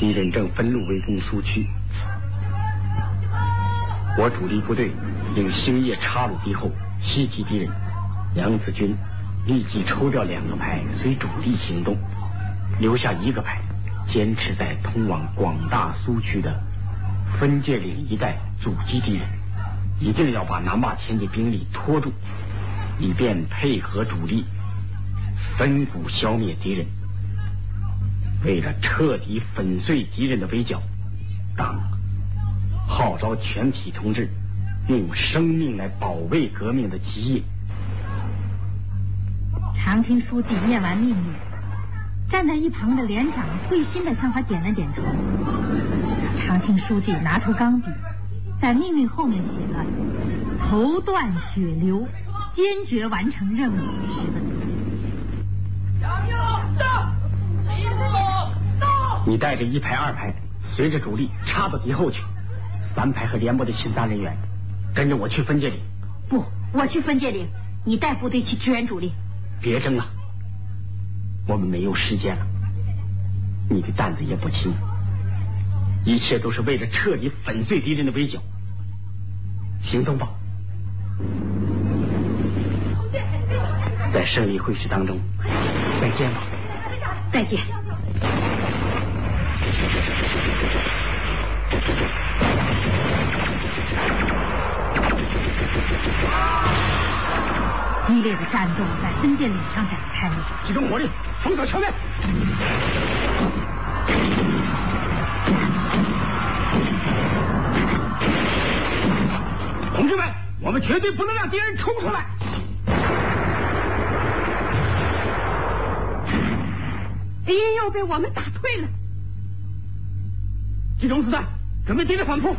敌人正分路围攻苏区，我主力部队应星夜插入敌后，袭击敌人。杨子军立即抽调2个排随主力行动，留下1个排坚持在通往广大苏区的分界岭一带阻击敌人，一定要把南坝田的兵力拖住，以便配合主力分股消灭敌人。为了彻底粉碎敌人的围剿，党号召全体同志用生命来保卫革命的基业。 常青书记念完命令，站在一旁的连长会心地向他点了点头。常青书记拿出钢笔，在命令后面写了“头断血流，坚决完成任务”10个字。 向右上，一路到。 你带着1排、2排，随着主力插到敌后去。3排和联盟的巡查人员，跟着我去分界岭。 不，我去分界岭，你带部队去支援主力。 别争了，我们没有时间了。你的担子也不轻，一切都是为了彻底粉碎敌人的围剿。行动吧，在胜利会师当中再见吧。 再见。激烈的战斗在分界岭上展开， 集中火力，封锁前面。同志们，我们绝对不能让敌人冲出来。 敌人又被我们打退了。 集中子弹，准备敌人反扑。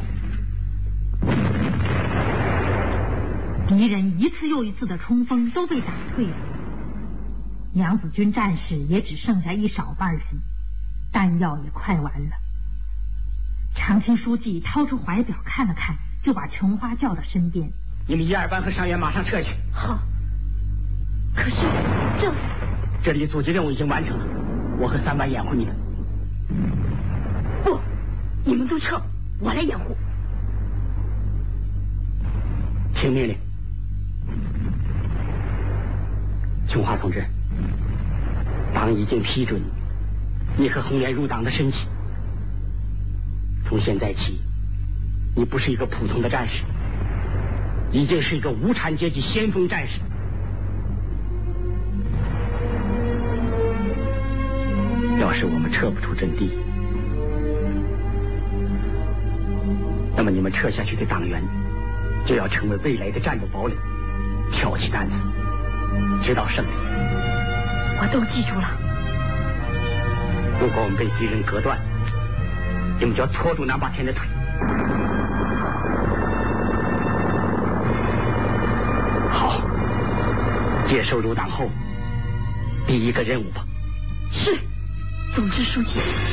敌人一次又一次的冲锋都被打退了，杨子军战士也只剩下一少半人，弹药也快完了。常青书记掏出怀表看了看，就把琼花叫到身边：“ 你们1、2班和伤员马上撤去。” 好。可是这里阻击任务已经完成了，我和3班掩护你们。 不，你们都撤，我来掩护。 听命令。琼花同志，党已经批准你和红莲入党的申请。从现在起，你不是一个普通的战士，已经是一个无产阶级先锋战士。要是我们撤不出阵地，那么你们撤下去的党员就要成为未来的战斗堡垒，挑起担子，直到胜利。 我都记住了。 如果我们被敌人隔断，你们就要拖住南霸天的腿。好，接受入党后第1个任务吧。 是，总支书记。